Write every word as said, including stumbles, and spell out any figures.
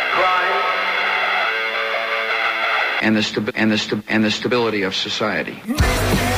crime, and the, sta- and, the sta- and the stability of society.